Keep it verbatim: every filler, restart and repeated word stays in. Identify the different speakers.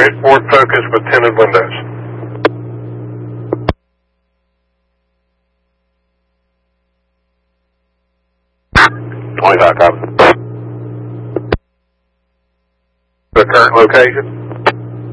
Speaker 1: right, Ford Focus with tinted windows. twenty-five, copy. The current location?